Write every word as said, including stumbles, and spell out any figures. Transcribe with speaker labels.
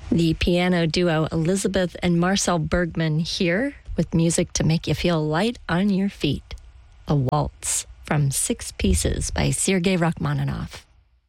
Speaker 1: The piano duo Elizabeth and Marcel Bergman here with music to make you feel light on your feet. A waltz from Six Pieces by Sergei Rachmaninoff.